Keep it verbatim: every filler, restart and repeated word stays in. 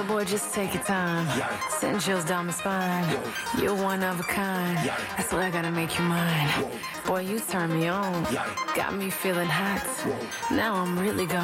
boy, just take your time. Send chills down my spine. You're one of a kind. I swear I gotta make you mine. Boy, you turn me on. Got me feeling hot. Now I'm really gone.